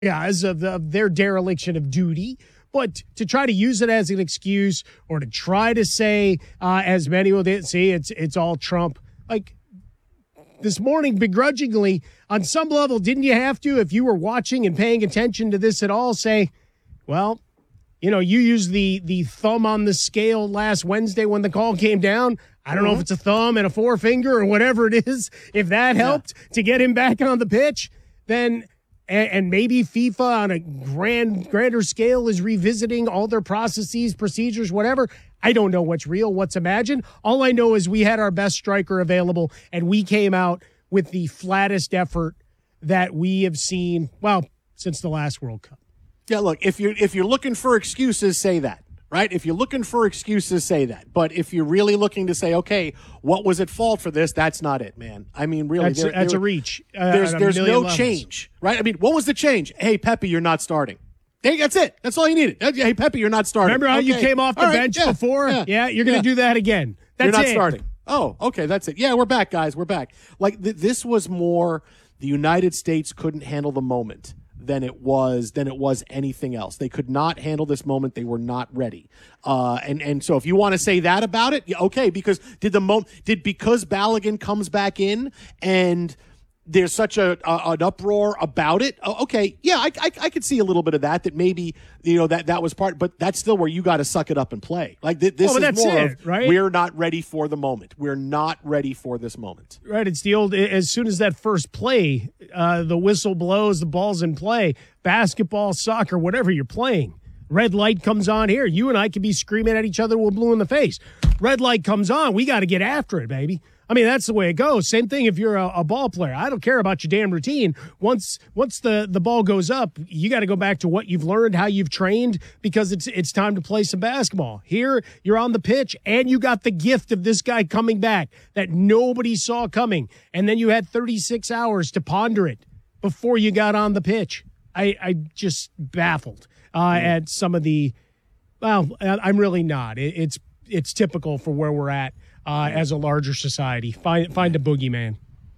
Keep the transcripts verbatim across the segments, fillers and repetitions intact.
As of, the, of their dereliction of duty. But to try to use it as an excuse or to try to say, uh, as many will did, see, it's it's all Trump. Like this morning, begrudgingly, on some level, didn't you have to, if you were watching and paying attention to this at all, say, well, you know, you used the, the thumb on the scale last Wednesday when the call came down. I don't mm-hmm. know if it's a thumb and a forefinger or whatever it is. If that helped yeah. to get him back on the pitch, then... And maybe FIFA on a grand, grander scale is revisiting all their processes, procedures, whatever. I don't know what's real, what's imagined. All I know is we had our best striker available, and we came out with the flattest effort that we have seen, well, since the last World Cup. Yeah, look, if you're, if you're looking for excuses, say that. Right? If you're looking for excuses, say that. But if you're really looking to say, okay, what was at fault for this? That's not it, man. I mean, really. That's, there, that's there, a reach. Uh, there's there's no levels. change, right? I mean, what was the change? Hey, Pepe, you're not starting. Hey, that's it. That's all you needed. Hey, Pepe, you're not starting. Remember how okay. you came off the right, bench yeah, before? Yeah, yeah you're going to yeah. do that again. That's You're not it. starting. Oh, okay, that's it. Yeah, we're back, guys. We're back. Like, th- this was more the United States couldn't handle the moment than it was than it was anything else. They could not handle this moment. They were not ready. Uh, and and so if you want to say that about it, yeah, okay. Because did the mo did because Balogun comes back in and there's such a, a an uproar about it. Oh, okay, yeah, I, I I could see a little bit of that. That maybe you know that that was part, but that's still where you got to suck it up and play. Like th- this well, is that's more it, of right? We're not ready for the moment. We're not ready for this moment. Right. It's the old. As soon as that first play, uh, the whistle blows, the ball's in play. Basketball, soccer, whatever you're playing. Red light comes on here. You and I could be screaming at each other. We're blue in the face. Red light comes on. We got to get after it, baby. I mean, that's the way it goes. Same thing if you're a, a ball player. I don't care about your damn routine. Once once the, the ball goes up, you got to go back to what you've learned, how you've trained, because it's it's time to play some basketball. Here, you're on the pitch, and you got the gift of this guy coming back that nobody saw coming. And then you had thirty-six hours to ponder it before you got on the pitch. I, I just baffled uh, mm. at some of the – well, I'm really not. It, it's it's typical for where we're at. Uh, as a larger society. Find find a boogeyman.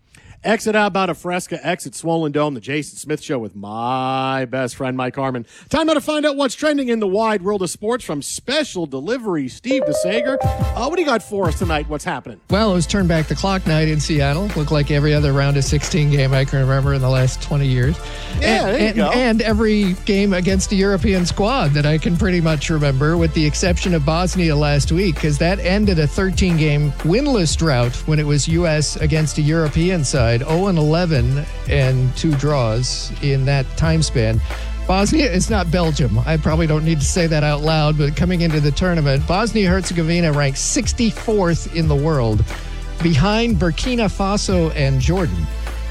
Exit out about a Fresca, exit Swollen Dome, the Jason Smith Show with my best friend, Mike Harmon. Time now to find out what's trending in the wide world of sports from Special Delivery, Steve DeSager. Uh, what do you got for us tonight? What's happening? Well, it was turn back the clock night in Seattle. Looked like every other round of sixteen game I can remember in the last twenty years. Yeah, and, there you and, go. And every game against a European squad that I can pretty much remember, with the exception of Bosnia last week, because that ended a thirteen game winless drought when it was U S against a European side. oh and eleven and two draws in that time span. Bosnia is not Belgium. I probably don't need to say that out loud, but coming into the tournament, Bosnia-Herzegovina ranked sixty-fourth in the world, behind Burkina Faso and Jordan.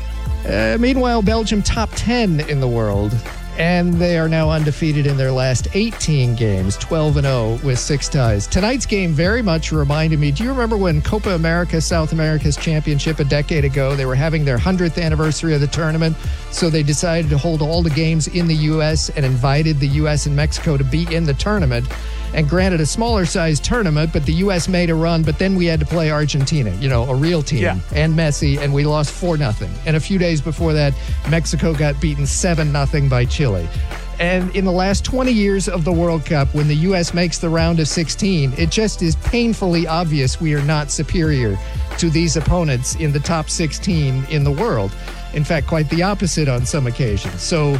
Uh, meanwhile, Belgium top ten in the world, and they are now undefeated in their last eighteen games, twelve and oh with six ties. Tonight's game very much reminded me, do you remember when Copa America, South America's championship a decade ago, they were having their hundredth anniversary of the tournament, so they decided to hold all the games in the U S and invited the U S and Mexico to be in the tournament. And granted, a smaller size tournament, but the U S made a run, but then we had to play Argentina, you know, a real team, yeah. and Messi, and we lost four nothing. And a few days before that, Mexico got beaten seven nothing by Chile. And in the last twenty years of the World Cup, when the U S makes the round of sixteen, it just is painfully obvious we are not superior to these opponents in the top sixteen in the world. In fact, quite the opposite on some occasions. So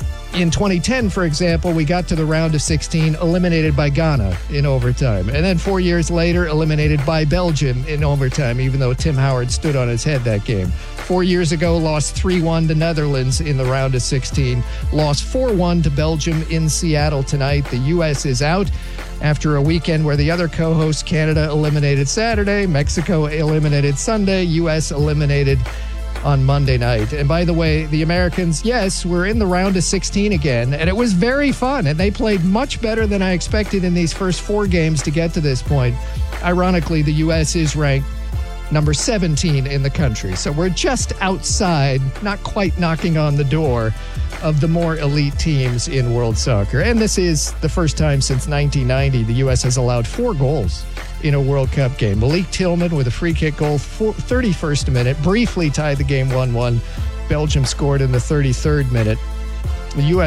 in twenty ten, for example, we got to the round of sixteen, eliminated by Ghana in overtime. And then four years later, eliminated by Belgium in overtime, even though Tim Howard stood on his head that game. Four years ago, lost three one to Netherlands in the round of sixteen. Lost four one to Belgium in Seattle tonight. The U S is out after a weekend where the other co-host, Canada, eliminated Saturday, Mexico eliminated Sunday, U S eliminated on Monday night. And by the way, the Americans, yes, were in the round of sixteen again, and it was very fun, and they played much better than I expected in these first four games to get to this point. Ironically, the U S is ranked number seventeen in the country, so we're just outside, not quite knocking on the door of the more elite teams in world soccer. And this is the first time since nineteen ninety the U S has allowed four goals in a World Cup game. Malik Tillman with a free kick goal, thirty-first minute, briefly tied the game one one. Belgium scored in the thirty-third minute. The U S